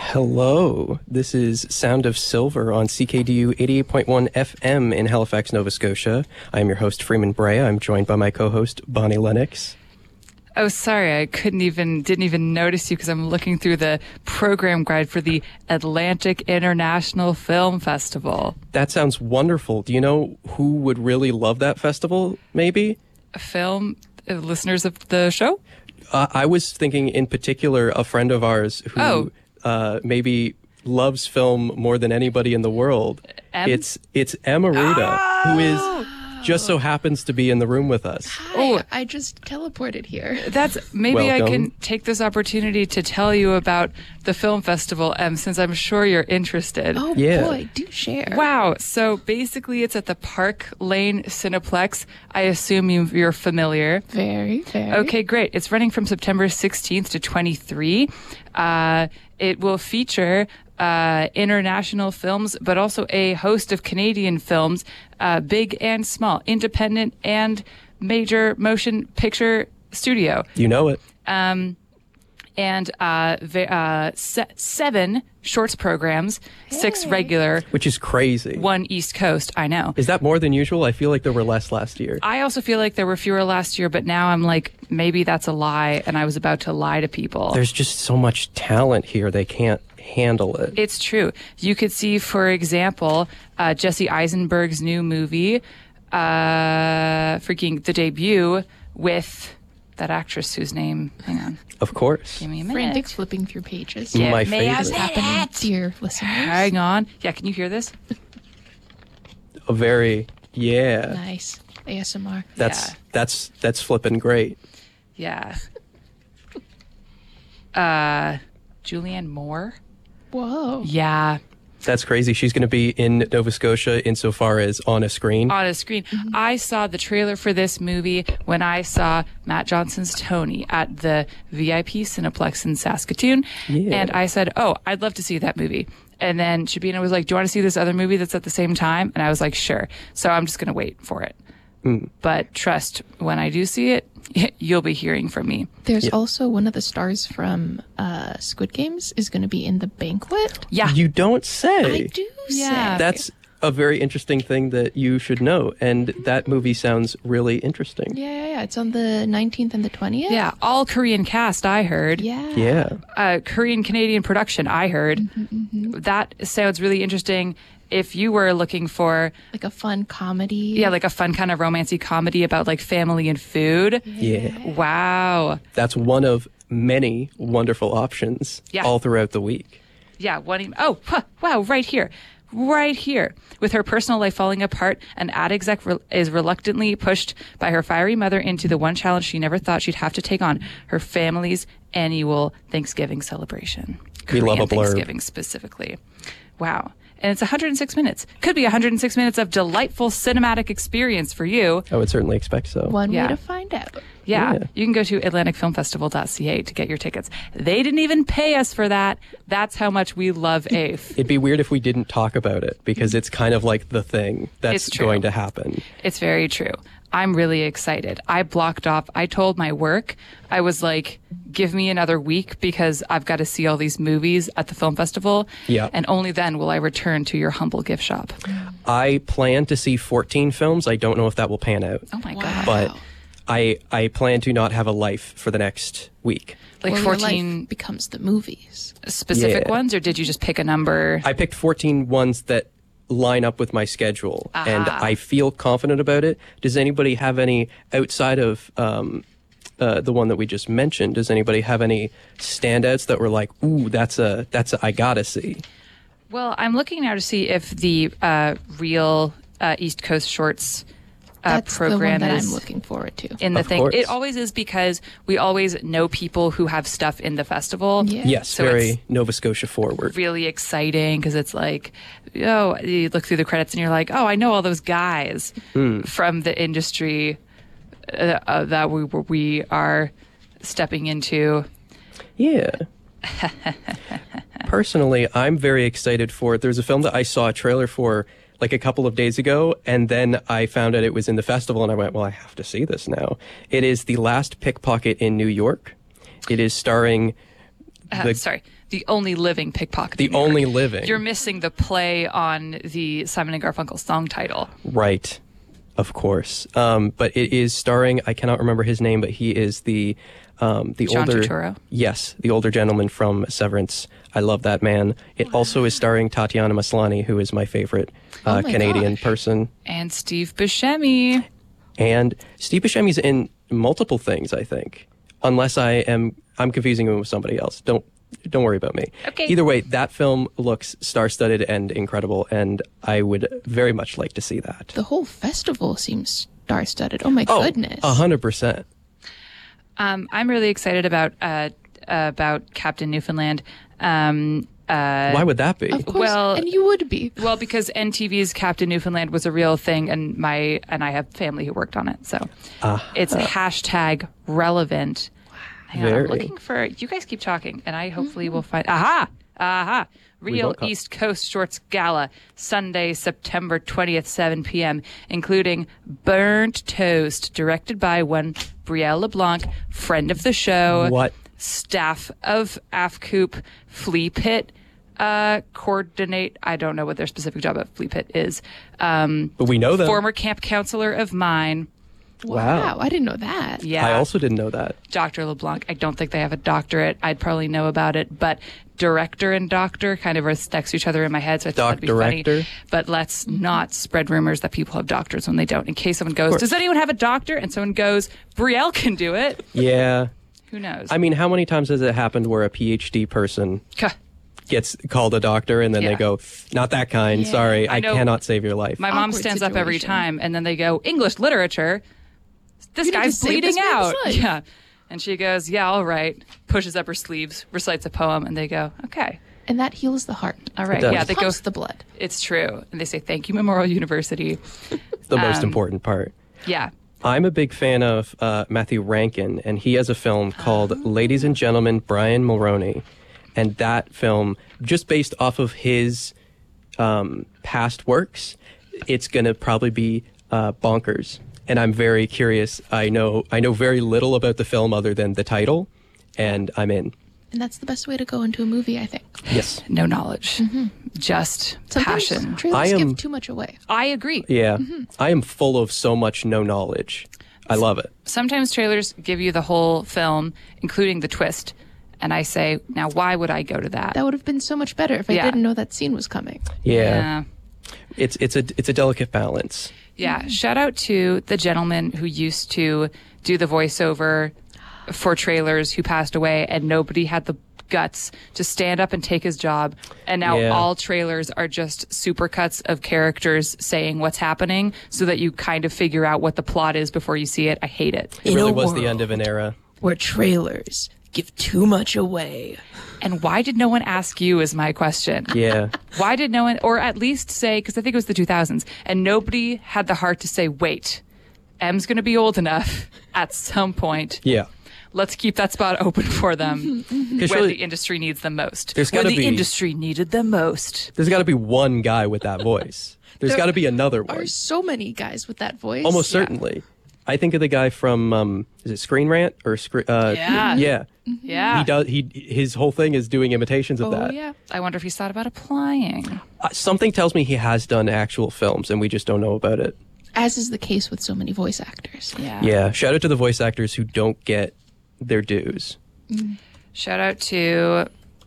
Hello, this is Sound of Silver on CKDU 88.1 FM in Halifax, Nova Scotia. I am your host, Freeman Brea. I'm joined by my co-host, Bonnie Lennox. Oh, sorry, I didn't even notice you because I'm looking through the program guide for the Atlantic International Film Festival. That sounds wonderful. Do you know who would really love that festival, maybe? Listeners of the show? I was thinking in particular a friend of ours who maybe loves film more than anybody in the world. It's Emma Ruda, who is just so happens to be in the room with us. Hi, I just teleported here. Maybe I can take this opportunity to tell you about the film festival, since I'm sure you're interested. Oh boy, do share. Wow. So basically it's at the Park Lane Cineplex. I assume you're familiar. Very, very. Okay, great. It's running from September 16th to 23. It will feature international films, but also a host of Canadian films, big and small, independent and major motion picture studio. You know it. And 7 shorts programs, 6 regular. Which is crazy. 1 East Coast, I know. Is that more than usual? I feel like there were less last year. I also feel like there were fewer last year, but now I'm like, maybe that's a lie, and I was about to lie to people. There's just so much talent here, they can't handle it. It's true. You could see, for example, Jesse Eisenberg's new movie, freaking the debut with that actress whose name, hang on. Of course. Give me a minute. Frantic flipping through pages. Yeah, My may I favorite. What's happening, dear listeners? Hang on. Yeah, can you hear this? A very, Nice. ASMR. That's flipping great. Yeah. Julianne Moore? Whoa. Yeah. That's crazy. She's going to be in Nova Scotia insofar as on a screen. On a screen. I saw the trailer for this movie when I saw Matt Johnson's Tony at the VIP Cineplex in Saskatoon. Yeah. And I said, oh, I'd love to see that movie. And then Shabina was like, do you want to see this other movie that's at the same time? And I was like, sure. So I'm just going to wait for it. But trust, when I do see it, you'll be hearing from me. There's also one of the stars from Squid Games is going to be in The Banquet. Yeah. You don't say. I do Yeah. say. That's a very interesting thing that you should know. And that movie sounds really interesting. Yeah. It's on the 19th and the 20th. Yeah. All Korean cast, I heard. Yeah. Yeah. Korean Canadian production, I heard. That sounds really interesting. If you were looking for, Like a fun comedy. yeah, like a fun kind of romancy comedy about like family and food. Yeah. Wow. That's one of many wonderful options all throughout the week. Yeah. Wow. Right here. With her personal life falling apart, an ad exec is reluctantly pushed by her fiery mother into the one challenge she never thought she'd have to take on: her family's annual Thanksgiving celebration. We love a Korean blurb. Thanksgiving specifically. Wow. And it's 106 minutes. Could be 106 minutes of delightful cinematic experience for you. I would certainly expect so. One Yeah. way to find out. Yeah. You can go to atlanticfilmfestival.ca to get your tickets. They didn't even pay us for that. That's how much we love AIF. It'd be weird if we didn't talk about it because it's kind of like the thing that's It's true. going to happen. It's very true. I'm really excited. I told my work, I was like, give me another week because I've got to see all these movies at the film festival. Yeah. And only then will I return to your humble gift shop. I plan to see 14 films. I don't know if that will pan out. Oh my Wow. God. But I plan to not have a life for the next week. Like Or your 14 life becomes the movies. specific Yeah. ones, or did you just pick a number? I picked 14 ones that line up with my schedule, and I feel confident about it. Does anybody have any, outside of the one that we just mentioned, does anybody have any standouts that were like, ooh, that's a I gotta see? Well, I'm looking now to see if the real East Coast Shorts That's the program one that is I'm looking forward to. in the Of thing. course. It always is because we always know people who have stuff in the festival. Yeah. Yes, So very it's Nova Scotia forward. really exciting because it's like, oh, you look through the credits and you're like, oh, I know all those guys from the industry that we are stepping into. Yeah. Personally, I'm very excited for it. There's a film that I saw a trailer for like a couple of days ago, and then I found out it was in the festival, and I went, well, I have to see this now. It is The Last Pickpocket in New York. It is starring Sorry, the only living pickpocket. The only living. You're missing the play on the Simon and Garfunkel song title. Right. Of course. But it is starring, I cannot remember his name, but he is the John older... Turturro. Yes, the older gentleman from Severance. I love that man. It also is starring Tatiana Maslany, who is my favorite my Canadian gosh. person. And Steve Buscemi. And Steve Buscemi's in multiple things, I think. Unless I'm confusing him with somebody else. Don't worry about me. Okay. Either way, that film looks star-studded and incredible, and I would very much like to see that. The whole festival seems star-studded. Oh my goodness. 100%. I'm really excited about Captain Newfoundland. Why would that be? Of course, well- and you would be. Well, because NTV's Captain Newfoundland was a real thing, and I have family who worked on it, so it's hashtag relevant. Hang on, I'm Very. looking for. You guys keep talking, and I hopefully will find. Aha! Real both got- East Coast Shorts Gala, Sunday, September 20th, 7 p.m., including Burnt Toast, directed by one Brielle LeBlanc, friend of the show. What? Staff of AFCOOP, Flea Pit coordinate. I don't know what their specific job at Flea Pit is. But we know them. Former camp counselor of mine. Wow. I didn't know that. Yeah. I also didn't know that. Dr. LeBlanc. I don't think they have a doctorate. I'd probably know about it, but director and doctor kind of are next to each other in my head, so I thought that'd be funny. Doc-director? But let's not spread rumors that people have doctors when they don't. In case someone goes, does anyone have a doctor? And someone goes, Brielle can do it. Yeah. Who knows? I mean, how many times has it happened where a PhD person Kuh. gets called a doctor and then Yeah. they go, not that kind, sorry, I know. cannot save your life. My mom Awkward stands up every situation. time, and then they go, English literature. This You need guy's to save bleeding this man's out. life. Yeah. And she goes, yeah, all right. Pushes up her sleeves, recites a poem, and they go, okay. And that heals the heart. All right. does. Yeah, they go, Pumps the blood. it's true. And they say, thank you, Memorial University. the most important part. Yeah. I'm a big fan of Matthew Rankin, and he has a film called Ladies and Gentlemen, Brian Mulroney. And that film, just based off of his past works, it's going to probably be bonkers. And I'm very curious. I know very little about the film other than the title, and I'm in. And that's the best way to go into a movie, I think. Yes. No knowledge, just Sometimes passion. trailers I am- give too much away. I agree. Yeah. I am full of so much no knowledge. I love it. Sometimes trailers give you the whole film, including the twist. And I say, now, why would I go to that? That would have been so much better if I Yeah. didn't know that scene was coming. Yeah. It's a delicate balance. Yeah. Shout out to the gentleman who used to do the voiceover for trailers who passed away, and nobody had the guts to stand up and take his job. And now Yeah. all trailers are just supercuts of characters saying what's happening so that you kind of figure out what the plot is before you see it. I hate it. It really was the end of an era. Where trailers give too much away. And why did no one ask you is my question. Yeah. Why did no one, or at least say, because I think it was the 2000s, and nobody had the heart to say, wait, M's going to be old enough at some point. Yeah. Let's keep that spot open for them when surely- the industry needs them most. There's when gotta the be- industry needed them most. There's got to be one guy with that voice. There's got to be another one. There are so many guys with that voice. Almost Yeah. certainly. I think of the guy from is it Screen Rant or Yeah. yeah. Yeah. He does. His whole thing is doing imitations of Oh, that. yeah. I wonder if he's thought about applying. Something tells me he has done actual films, and we just don't know about it. As is the case with so many voice actors. Yeah. Yeah. Shout out to the voice actors who don't get their dues. Shout out to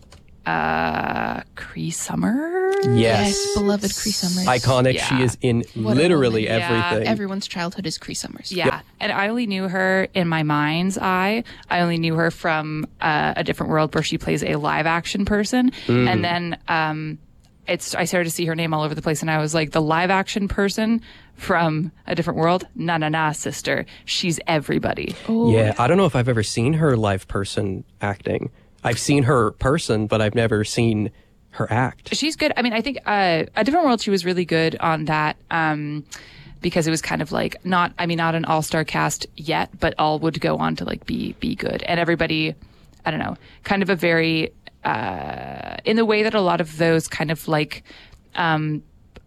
Cree Summers. Yes. Beloved Cree Summers. Iconic. Yeah. She is in What a literally woman. Yeah. everything. Everyone's childhood is Cree Summers. Yeah. Yep. And I only knew her in my mind's eye. I only knew her from A Different World where she plays a live action person. And then I started to see her name all over the place. And I was like, the live action person from A Different World? Nah, sister. She's everybody. Yeah. I don't know if I've ever seen her live person acting. I've seen her person, but I've never seen her act. She's good. I mean, I think A Different World, she was really good on that because it was kind of like not an all-star cast yet, but all would go on to like be good. And everybody, I don't know, kind of a very in the way that a lot of those kind of like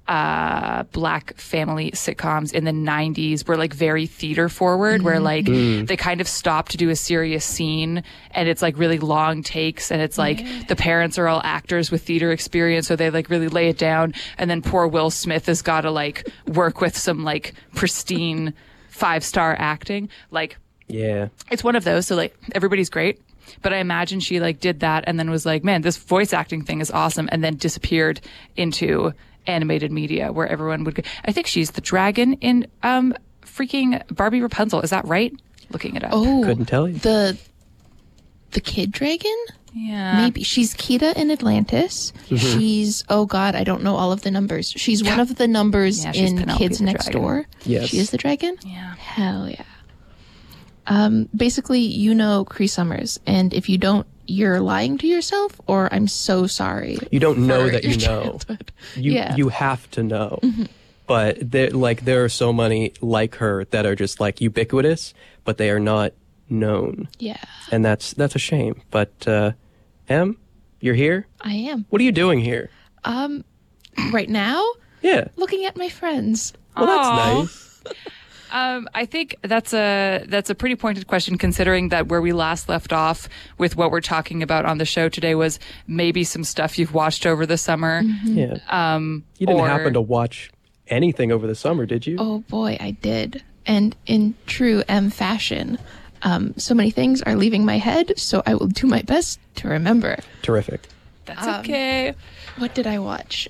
black family sitcoms in the 90s were like very theater forward, where like they kind of stop to do a serious scene and it's like really long takes, and it's like the parents are all actors with theater experience, so they like really lay it down, and then poor Will Smith has got to like work with some like pristine 5-star acting. Like, Yeah. it's one of those, so like everybody's great, but I imagine she like did that and then was like, man, this voice acting thing is awesome, and then disappeared into animated media where everyone would go. I think she's the dragon in freaking Barbie Rapunzel. Is that right? Looking it up. Oh, Couldn't tell you. The kid dragon? Yeah. Maybe. She's Kita in Atlantis. She's, oh God, I don't know all of the numbers. She's one of the numbers Yeah, she's in Penelope Kids the Next Dragon. Door. Yes. She is the dragon? Yeah. Hell yeah. Basically, you know Cree Summers, and if you don't, you're lying to yourself, or I'm so sorry. You don't know for that you your know. childhood. You Yeah. you have to know. But there are so many like her that are just like ubiquitous, but they are not known, Yeah, and that's a shame. But Em, you're here. I am. What are you doing here? Right now, Yeah. looking at my friends. Well, that's Aw. nice. I think that's a pretty pointed question, considering that where we last left off with what we're talking about on the show today was maybe some stuff you've watched over the summer. Yeah. You didn't or- happen to watch anything over the summer, did you? Oh boy, I did. And in true M fashion, so many things are leaving my head, so I will do my best to remember. Terrific. That's okay. What did I watch?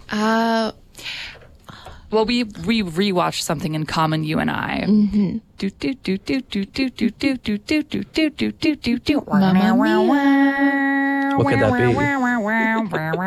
Well, we rewatched something in common, you and I. Do do do do do do do do do do do do do do do do. Mamma Mia. What could that be?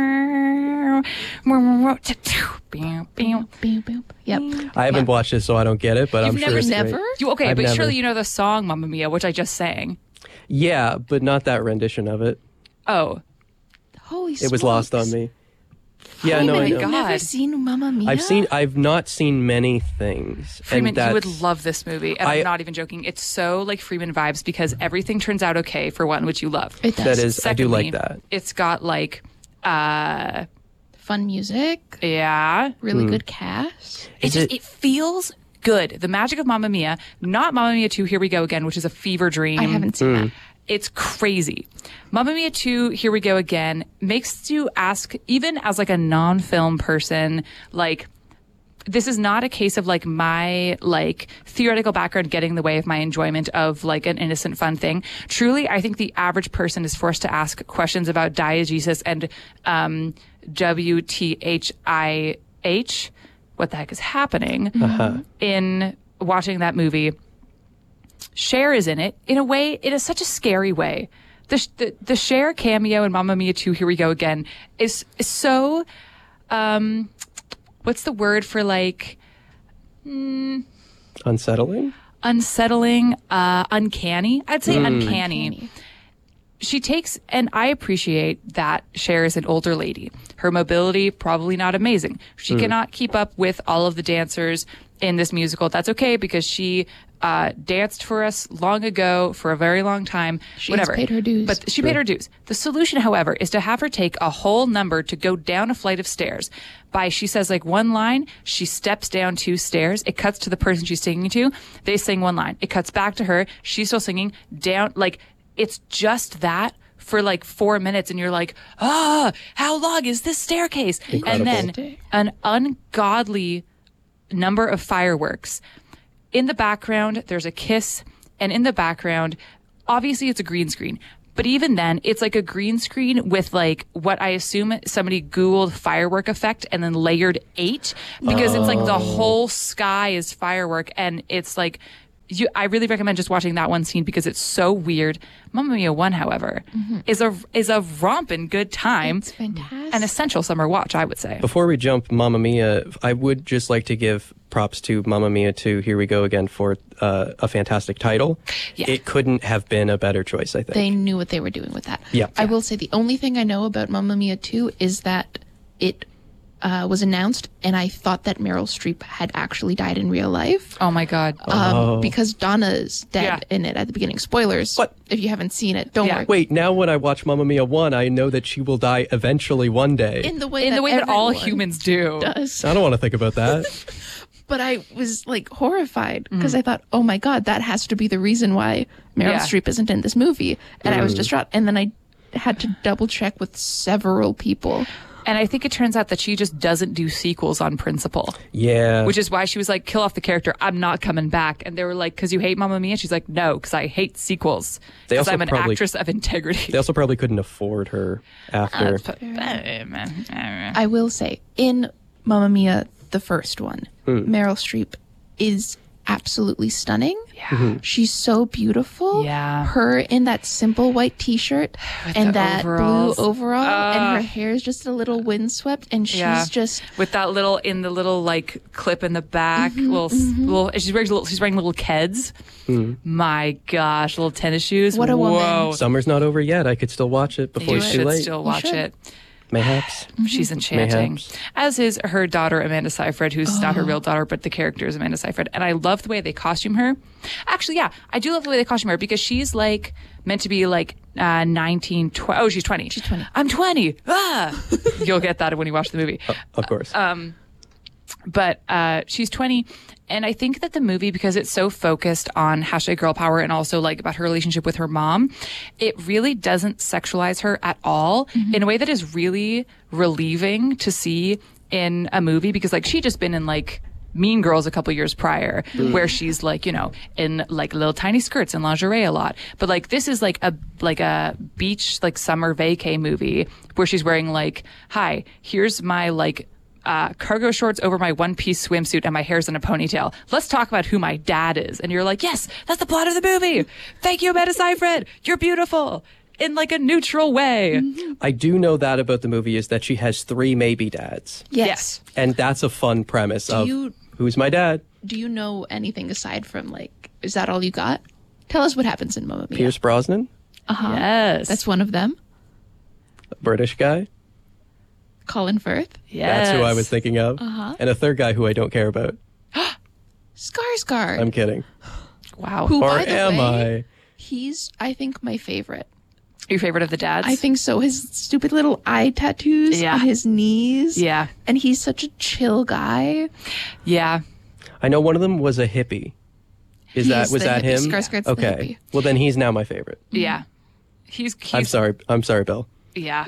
Boom, boom. Yep. I haven't watched it, so I don't get it, but I'm You've sure it's never? great. Okay, I've but never. surely you know the song "Mamma Mia," which I just sang. Yeah, but not that rendition of it. Oh, Holy It was lost on me. Yeah, no, I my know. God. Never seen Mamma Mia? I've not seen many things. Freeman, and you would that's- love this movie, and I- I'm not even joking. It's so like Freeman vibes because everything turns out okay for one, which you love. It does. That is, I do like Secondly, that. It's got like, Fun music, yeah, really good cast. it feels good. The magic of Mamma Mia, not Mamma Mia 2, Here We Go Again, which is a fever dream. I haven't seen that. It's crazy. Mamma Mia 2, Here We Go Again makes you ask, even as like a non-film person, like, this is not a case of like my like theoretical background getting in the way of my enjoyment of like an innocent fun thing. Truly, I think the average person is forced to ask questions about diegesis and WTHIH. What the heck is happening in watching that movie? Cher is in it in a way. It is such a scary way. The Cher cameo in Mamma Mia 2, Here We Go Again is so. What's the word for like Unsettling? unsettling, uncanny? I'd say uncanny. Uncanny. She takes, and I appreciate that Cher is an older lady. Her mobility, probably not amazing. She cannot keep up with all of the dancers in this musical. That's okay because she danced for us long ago for a very long time. She has Whatever. paid her dues. But she paid her dues. The solution, however, is to have her take a whole number to go down a flight of stairs. She says like one line, she steps down 2 stairs. It cuts to the person she's singing to. They sing one line. It cuts back to her. She's still singing down. Like, it's just that for like 4 minutes, and you're like, how long is this staircase? Incredible. And then an ungodly number of fireworks. In the background, there's a kiss, and in the background, obviously it's a green screen. But even then, it's like a green screen with like what I assume somebody Googled firework effect and then layered 8 because it's like the whole sky is firework, and it's like I really recommend just watching that one scene because it's so weird. Mamma Mia 1, however, is a romping good time. It's fantastic. An essential summer watch, I would say. Before we jump Mamma Mia, I would just like to give props to Mamma Mia 2, Here We Go Again for a fantastic title. Yeah. It couldn't have been a better choice, I think. They knew what they were doing with that. Yeah. I will say the only thing I know about Mamma Mia 2 is that it was announced, and I thought that Meryl Streep had actually died in real life. Oh my God. Because Donna's dead in it at the beginning. Spoilers. What? If you haven't seen it, don't worry. Wait, now when I watch Mamma Mia 1, I know that she will die eventually one day. In the way that all everyone humans do. does. I don't want to think about that. But I was like horrified because I thought, oh my God, that has to be the reason why Meryl Streep isn't in this movie. And I was distraught. And then I had to double check with several people. And I think it turns out that she just doesn't do sequels on principle. Yeah. Which is why she was like, kill off the character. I'm not coming back. And they were like, because you hate Mamma Mia? She's like, no, because I hate sequels. Because I'm an actress of integrity. They also probably couldn't afford her after. I will say, in Mamma Mia, the first one, Meryl Streep is absolutely stunning. Yeah. She's so beautiful. Yeah. Her in that simple white t-shirt and that overalls. blue overall, and her hair is just a little windswept, and she's just with that little like clip in the back, little she's wearing little Keds. My gosh, little tennis shoes. What a woman. Whoa. Summer's not over yet. I could still watch it before You it's too should late. still watch it. Mayhaps. She's enchanting. Mayhaps. As is her daughter, Amanda Seyfried, who's not her real daughter, but the character is Amanda Seyfried. And I love the way they costume her. Actually, yeah, I do love the way they costume her because she's like meant to be like 19, 20. Oh, she's 20. She's 20. I'm 20. Ah! You'll get that when you watch the movie. Of course. But she's 20. And I think that the movie, because it's so focused on #girl power and also like about her relationship with her mom, it really doesn't sexualize her at all in a way that is really relieving to see in a movie, because like she'd just been in like Mean Girls a couple years prior, where she's like, you know, in like little tiny skirts and lingerie a lot. But like this is like a beach like summer vacay movie where she's wearing like, hi, here's my like cargo shorts over my one-piece swimsuit and my hair's in a ponytail. Let's talk about who my dad is. And you're like, yes, that's the plot of the movie. Thank you, Amanda Seyfried. You're beautiful in like a neutral way. I do know that about the movie is that she has 3 maybe dads. yes. And that's a fun premise of who's my dad? Do you know anything aside from like, is that all you got? Tell us what happens in Mamma Mia. Pierce Brosnan, Yes. That's one of them. a British guy. Colin Firth. Yes. That's who I was thinking of. And a third guy who I don't care about. Skarsgård. I'm kidding. Wow. Who, Or by the am way, I? he's, I think, my favorite. Your favorite of the dads? I think so. His stupid little eye tattoos Yeah. on his knees. Yeah. And he's such a chill guy. Yeah. I know one of them was a hippie. Was He's that the hippie. him? Skarsgård's the okay. hippie. Well, then he's now my favorite. Yeah. He's I'm sorry, Bill. Yeah.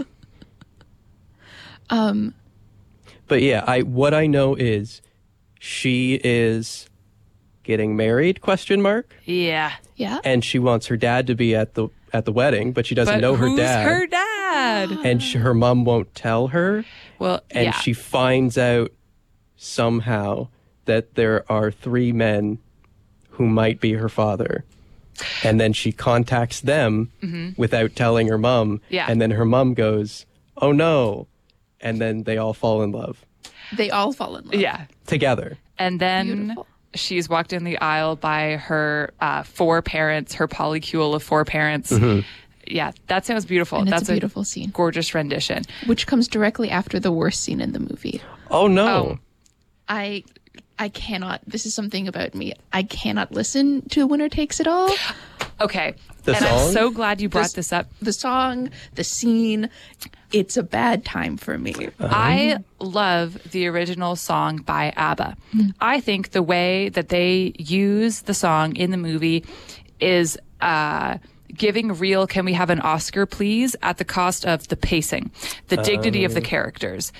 But yeah, what I know is she is getting married? ? Yeah. Yeah. And she wants her dad to be at the wedding, but she doesn't But know her who's dad. her dad? And her mom won't tell her. Well, And yeah. she finds out somehow that there are 3 men who might be her father. And then she contacts them without telling her mom. Yeah. And then her mom goes, oh no. And then they all fall in love They all fall in love. Yeah. together. And then Beautiful. she's walked in the aisle by her 4 parents, her polycule of 4 parents. Yeah, that sounds beautiful. And That's it's a beautiful scene. gorgeous rendition. Which comes directly after the worst scene in the movie. Oh no. Oh. I cannot, this is something about me. I cannot listen to Winner Takes It All. Okay. The and I'm song? so glad you brought this up. The song, the scene, it's a bad time for me. I love the original song by ABBA. I think the way that they use the song in the movie is giving real "Can we have an Oscar, please?" at the cost of the pacing, the dignity of the characters,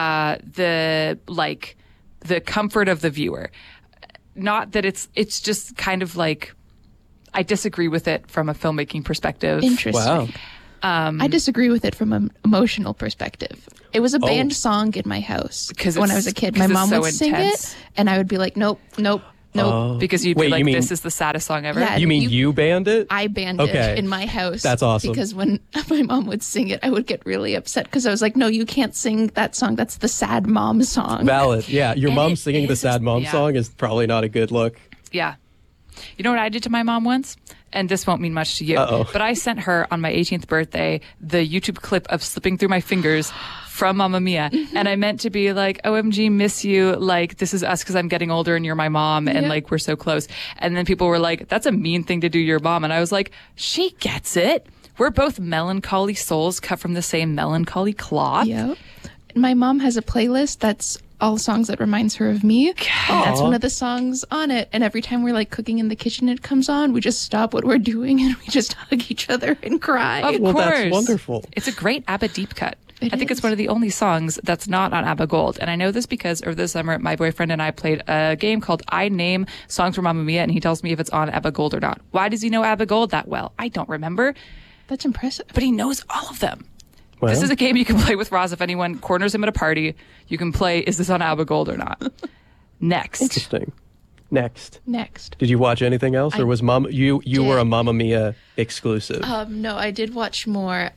the comfort of the viewer. Not that it's just kind of like, I disagree with it from a filmmaking perspective. Interesting. Wow. I disagree with it from an emotional perspective. It was a banned song in my house 'Cause when I it's- was a kid. 'cause My it's mom so would sing intense. it, and I would be like, nope, nope, nope. Because you'd Wait, be like, you mean- this is the saddest song ever. Yeah. You mean you banned it? I banned Okay. it in my house. That's awesome. Because when my mom would sing it, I would get really upset because I was like, no, you can't sing that song. That's the sad mom song. Valid. Yeah. Your And mom it singing the is- sad mom yeah. song is probably not a good look. Yeah. You know what I did to my mom once? and this won't mean much to you, Uh-oh. but I sent her on my 18th birthday the YouTube clip of slipping through my fingers from Mamma Mia. And I meant to be like, OMG, miss you. Like, this is us because I'm getting older and you're my mom and like we're so close. And then people were like, that's a mean thing to do to your mom. And I was like, she gets it. We're both melancholy souls cut from the same melancholy cloth. Yep. My mom has a playlist that's all songs that reminds her of me. And that's one of the songs on it. And every time we're like cooking in the kitchen, it comes on. We just stop what we're doing and we just hug each other and cry. Of Well, course. that's wonderful. It's a great ABBA deep cut. I think is. it's one of the only songs that's not on ABBA Gold. And I know this because over the summer, my boyfriend and I played a game called I Name Songs from Mamma Mia, and he tells me if it's on ABBA Gold or not. Why does he know ABBA Gold that well? I don't remember, That's impressive. but he knows all of them. Well, This is a game you can play with Roz if anyone corners him at a party. You can play, is this on ABBA Gold or not? Next. interesting. Next. Next. Did you watch anything else, or was Mom you were a did. Mamma Mia exclusive? No, I did watch more.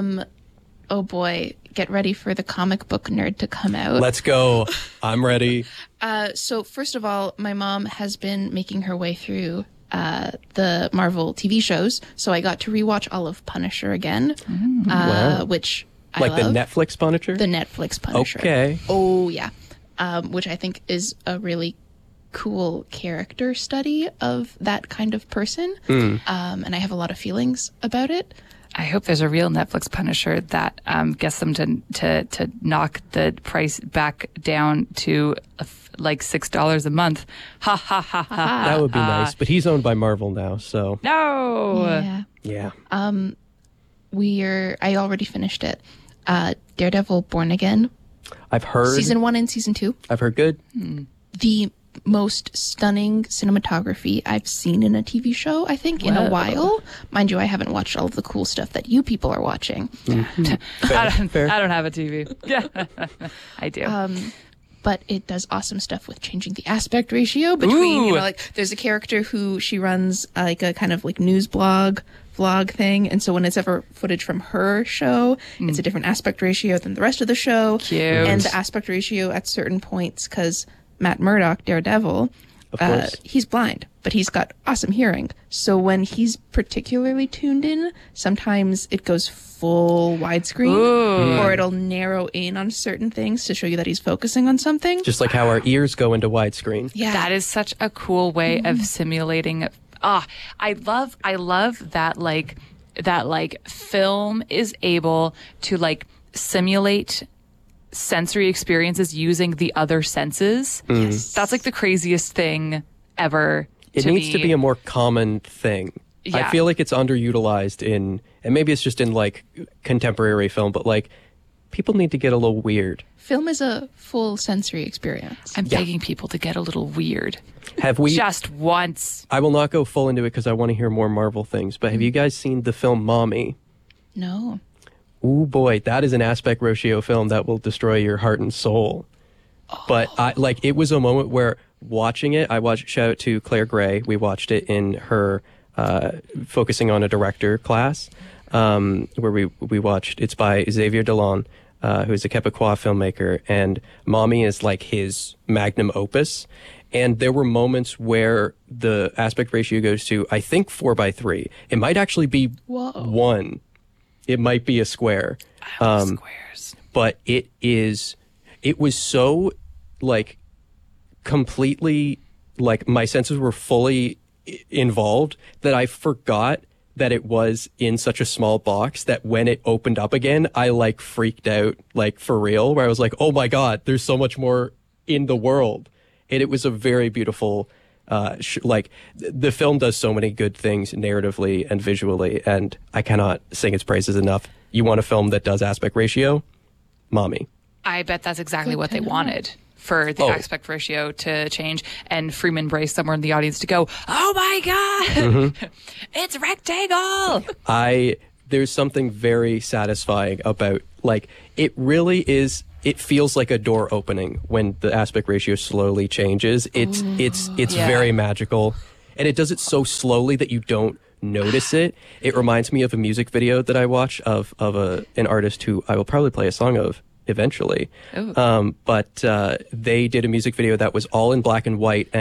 Oh boy, get ready for the comic book nerd to come out. Let's go. I'm ready. So first of all, my mom has been making her way through the Marvel TV shows, so I got to rewatch all of Punisher again, Wow. which I Like love. the Netflix Punisher? The Netflix Punisher. Okay. Oh yeah, which I think is a really cool character study of that kind of person, and I have a lot of feelings about it. I hope there's a real Netflix Punisher that gets them to knock the price back down to like $6 a month. Ha ha ha ha. That would be nice. But he's owned by Marvel now, so No. Yeah. yeah. I already finished it. Daredevil Born Again, I've heard season 1 and season 2. I've heard good. The most stunning cinematography I've seen in a TV show, I think, in a while. Mind you, I haven't watched all of the cool stuff that you people are watching. I don't have a TV. Yeah, I do. But it does awesome stuff with changing the aspect ratio between, Ooh. like there's a character who she runs like a kind of like news vlog thing. And so when it's ever footage from her show, it's a different aspect ratio than the rest of the show. Cute. And the aspect ratio at certain points, because Matt Murdock, Daredevil, course. he's blind, but he's got awesome hearing. So when he's particularly tuned in, sometimes it goes full widescreen, or it'll narrow in on certain things to show you that he's focusing on something. Just like how our ears go into widescreen. Yeah. That is such a cool way of simulating. I love that like film is able to like simulate sensory experiences using the other senses. Yes. That's like the craziest thing ever. It needs to be a more common thing. I Yeah. feel like it's underutilized and maybe it's just in like contemporary film, but like people need to get a little weird. Film is a full sensory experience. I'm begging people to get a little weird. Have we? Just once. I will not go full into it because I want to hear more Marvel things. But have you guys seen the film Mommy? No. Ooh boy, that is an aspect ratio film that will destroy your heart and soul. But it was a moment where watching it, shout out to Claire Gray. We watched it in her focusing on a director class, where we watched. It's by Xavier Dolan, who is a Quebecois filmmaker, and Mommy is like his magnum opus. And there were moments where the aspect ratio goes to, I think, 4:3. It might actually be 1. It might be a square. Squares. But it was so like completely like my senses were fully involved that I forgot that it was in such a small box that when it opened up again, I like freaked out like for real, where I was like, oh my God, there's so much more in the world. And it was a very beautiful, the film does so many good things narratively and visually, and I cannot sing its praises enough. You want a film that does aspect ratio? Mommy. I bet that's exactly what they wanted for the aspect ratio to change, and Freeman Brace somewhere in the audience to go, oh my God, it's rectangle. There's something very satisfying about, like, it really is, it feels like a door opening when the aspect ratio slowly changes. It's Yeah. very magical, and it does it so slowly that you don't notice it. It reminds me of a music video that I watch of an artist who I will probably play a song of eventually. But they did a music video that was all in black and white, and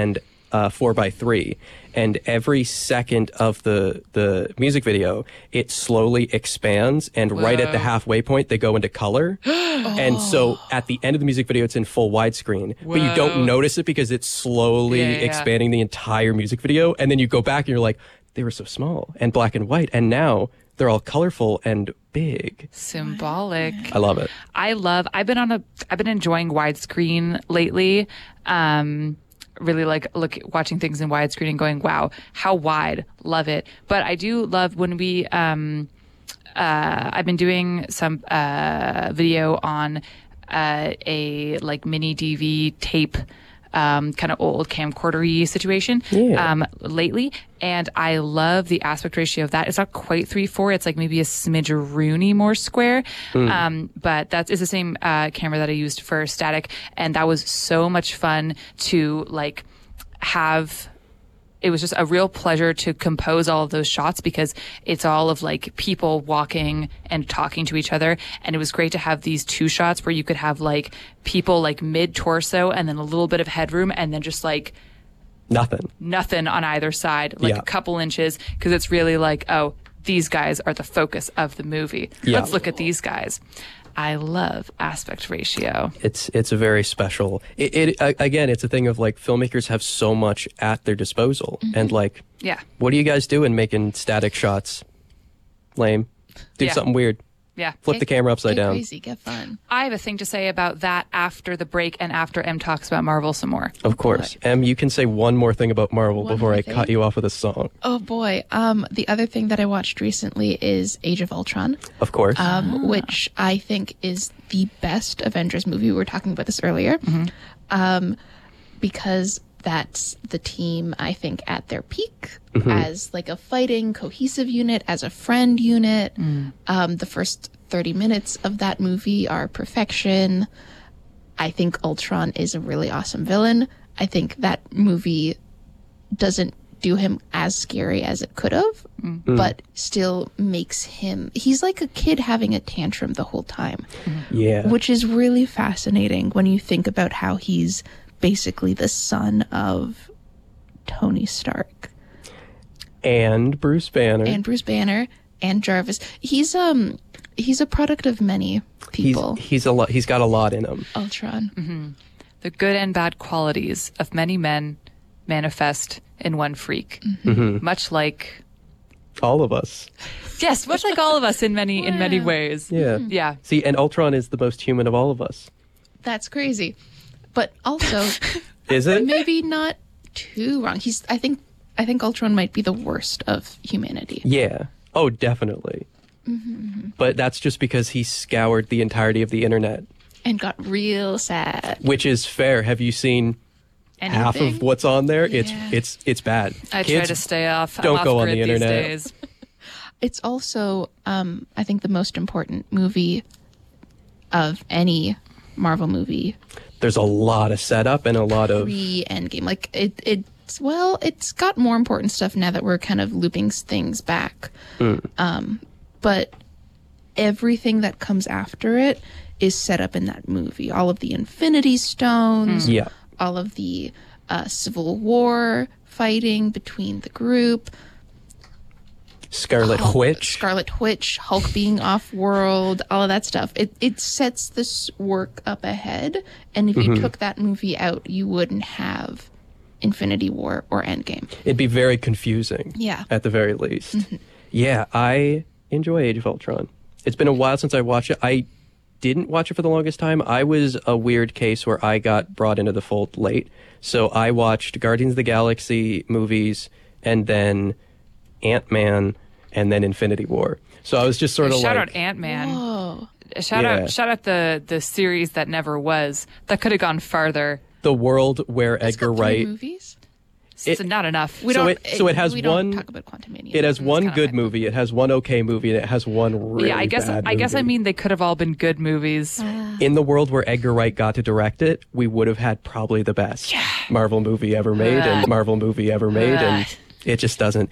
4:3, and every second of the music video, it slowly expands, and right at the halfway point, they go into color. And so at the end of the music video, it's in full widescreen, but you don't notice it because it's slowly expanding the entire music video. And then you go back and you're like, they were so small and black and white, and now they're all colorful and big. Symbolic. I love it. I've been enjoying widescreen lately. Really like watching things in widescreen and going, wow, how wide. Love it. But I do love when we, I've been doing some, video on, a like mini DV tape, kind of old camcorder-y situation lately, and I love the aspect ratio of that. It's not quite 3:4; it's like maybe a smidgeroony more square, but that is the same camera that I used for static, and that was so much fun to like have. It was just a real pleasure to compose all of those shots because it's all of like people walking and talking to each other. And it was great to have these two shots where you could have like people like mid torso and then a little bit of headroom and then just like nothing on either side, like a couple inches. Cause it's really like, oh, these guys are the focus of the movie. Yeah. Let's look at these guys. I love aspect ratio. It's a very special. Again, it's a thing of like filmmakers have so much at their disposal, and like, what are you guys doing making static shots? Lame. Do something weird. Yeah. Flip the camera upside down. Crazy, get fun. I have a thing to say about that after the break and after M talks about Marvel some more. Of course. Em, you can say one more thing about Marvel before I cut you off with a song. Oh boy. The other thing that I watched recently is Age of Ultron. Of course. Which I think is the best Avengers movie. We were talking about this earlier. Because that's the team, I think, at their peak as like a fighting, cohesive unit, as a friend unit. The first 30 minutes of that movie are perfection. I think Ultron is a really awesome villain. I think that movie doesn't do him as scary as it could have, but still makes him, he's like a kid having a tantrum the whole time. Yeah. Which is really fascinating when you think about how he's basically the son of Tony Stark. And Bruce Banner. And Jarvis. He's a product of many people. He's got a lot in him. Ultron. The good and bad qualities of many men manifest in one freak. Much like all of us. Yes, much like all of us in many ways. Yeah. See, and Ultron is the most human of all of us. That's crazy. But also is it? Maybe not too wrong. I think Ultron might be the worst of humanity. Yeah. Oh, definitely. But that's just because he scoured the entirety of the internet. And got real sad. Which is fair. Have you seen half of what's on there? Yeah. It's bad. I try to stay off. Don't go on the these internet. Days. It's also, I think, the most important movie of any Marvel movie. There's a lot of setup and a lot of pre-Endgame. Like it's got more important stuff now that we're kind of looping things back. But everything that comes after it is set up in that movie. All of the Infinity Stones, all of the Civil War fighting between the group. Scarlet Witch, Hulk being off-world, all of that stuff. It sets this work up ahead, and if you took that movie out, you wouldn't have Infinity War or Endgame. It'd be very confusing. Yeah. At the very least. Yeah, I enjoy Age of Ultron. It's been a while since I watched it. I didn't watch it for the longest time. I was a weird case where I got brought into the fold late. So I watched Guardians of the Galaxy movies and then Ant-Man and then Infinity War. So I was just sort of shout out Ant-Man. Whoa. Shout out the series that never was. That could have gone farther. The world where It's Edgar got 3 Wright. Movies? It's not enough. We So don't. it has we one. Don't talk about Quantumania. It has one kinda good my- movie. It has one okay movie, and it has one really I guess bad I movie. mean they could have all been good movies. In the world where Edgar Wright got to direct it, we would have had probably the best Marvel movie ever made, and it just doesn't.